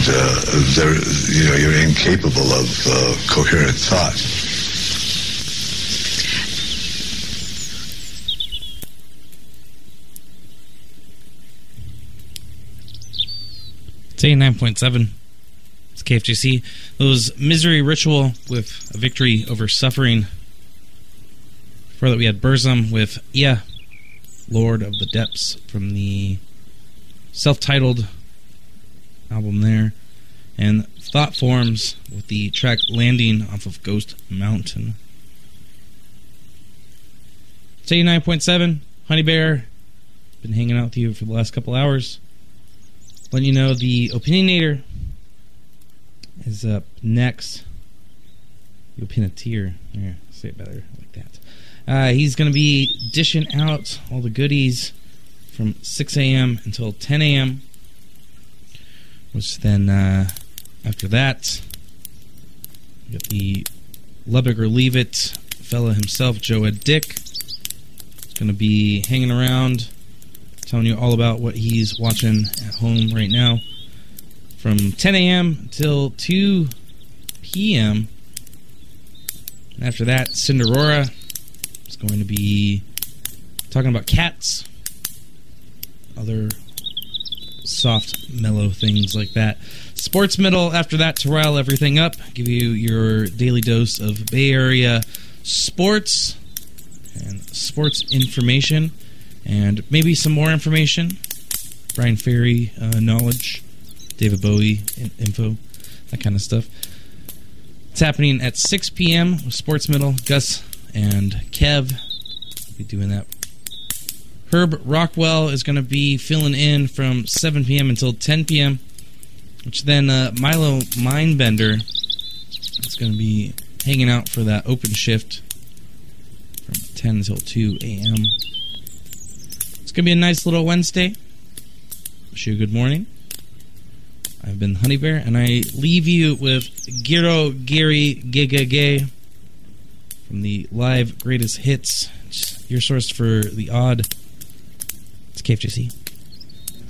you're incapable of coherent thought. It's 89.7. It's KFJC. Those Misery Ritual with a victory over suffering. Before that, we had Burzum with Lord of the Depths from the self-titled album there. And Thought Forms with the track Landing off of Ghost Mountain. It's 89.7. Honey Bear. Been hanging out with you for the last couple hours. Letting you know the Opinionator is up next. The Opinionator. Here, say it better like that. He's going to be dishing out all the goodies from 6 a.m. until 10 a.m. Which then, after that, we got the Love It or Leave It fella himself, Joe Ed Dick. He's going to be hanging around, telling you all about what he's watching at home right now from 10 a.m. until 2 p.m. And after that, Cinderora is going to be talking about cats, other soft, mellow things like that. Sports Middle after that to rile everything up, give you your daily dose of Bay Area sports and sports information. And maybe some more information. Brian Ferry knowledge. David Bowie info. That kind of stuff. It's happening at 6 p.m. with Sports Middle. Gus and Kev will be doing that. Herb Rockwell is going to be filling in from 7 p.m. until 10 p.m. Which then Milo Mindbender is going to be hanging out for that open shift from 10 until 2 a.m. It's going to be a nice little Wednesday. Wish you a good morning. I've been Honey Bear, and I leave you with Giro Gary Giga Gay from the live greatest hits. It's your source for the odd. It's KFJC.